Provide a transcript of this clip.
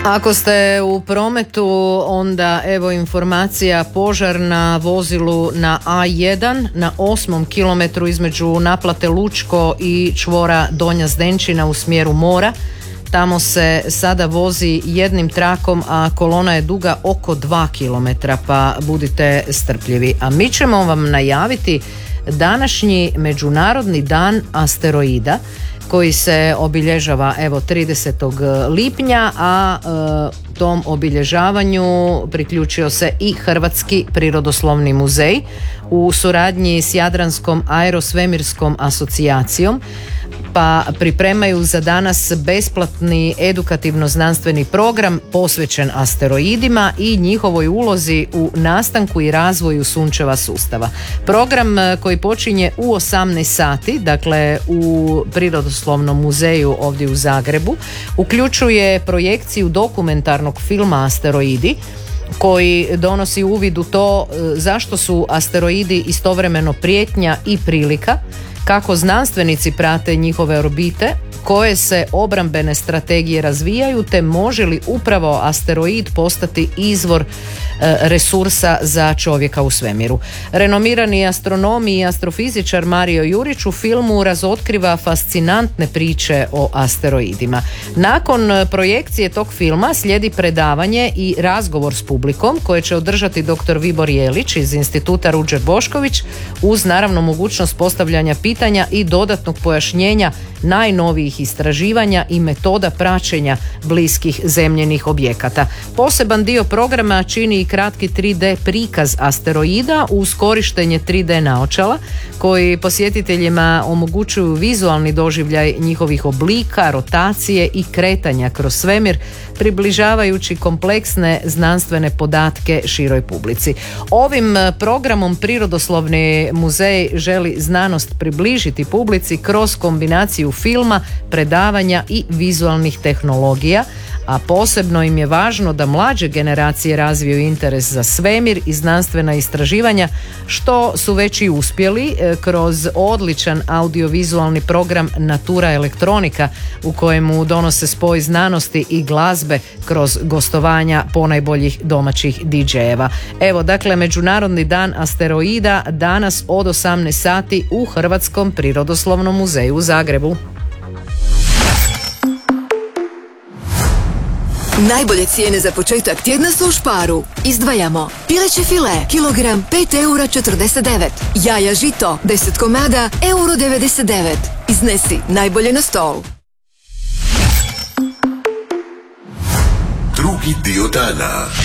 Ako ste u prometu, onda evo informacija: požar na vozilu na A1 na 8. kilometru između naplate Lučko i čvora Donja Zdenčina u smjeru mora. Tamo se sada vozi jednim trakom, a kolona je duga oko 2 km, pa budite strpljivi. A mi ćemo vam najaviti današnji Međunarodni dan asteroida koji se obilježava evo 30. lipnja, a tom obilježavanju priključio se i Hrvatski prirodoslovni muzej u suradnji s Jadranskom aerosvemirskom asocijacijom, pa pripremaju za danas besplatni edukativno-znanstveni program posvećen asteroidima i njihovoj ulozi u nastanku i razvoju sunčeva sustava. Program koji počinje u 18 sati, dakle u Prirodoslovnom muzeju ovdje u Zagrebu, uključuje projekciju dokumentarnog filma Asteroidi, koji donosi uvid u to zašto su asteroidi istovremeno prijetnja i prilika, kako znanstvenici prate njihove orbite, koje se obrambene strategije razvijaju, te može li upravo asteroid postati izvor resursa za čovjeka u svemiru. Renomirani astronom i astrofizičar Mario Jurić u filmu razotkriva fascinantne priče o asteroidima. Nakon projekcije tog filma slijedi predavanje i razgovor s publikom koje će održati dr. Vibor Jelić iz Instituta Ruđer Bošković, uz naravno mogućnost postavljanja pitanja i dodatnog pojašnjenja najnovijih istraživanja i metoda praćenja bliskih zemljenih objekata. Poseban dio programa čini i kratki 3D prikaz asteroida uz korištenje 3D naočala koji posjetiteljima omogućuju vizualni doživljaj njihovih oblika, rotacije i kretanja kroz svemir, približavajući kompleksne znanstvene podatke široj publici. Ovim programom Prirodoslovni muzej želi znanost približiti publici kroz kombinaciju filma, predavanja i vizualnih tehnologija, a posebno im je važno da mlađe generacije razviju interes za svemir i znanstvena istraživanja, što su već i uspjeli kroz odličan audiovizualni program Natura elektronika, u kojemu donose spoj znanosti i glazbe kroz gostovanja ponajboljih domaćih DJ-eva. Evo dakle Međunarodni dan asteroida danas od 18 sati u Hrvatskom prirodoslovnom muzeju u Zagrebu. Najbolje cijene za početak tjedna su u Sparu. Izdvajamo pileće file, kilogram 5,49 €, jaja žito 10 komada €1,99. Iznesi najbolje na stol. Drugi dio dana.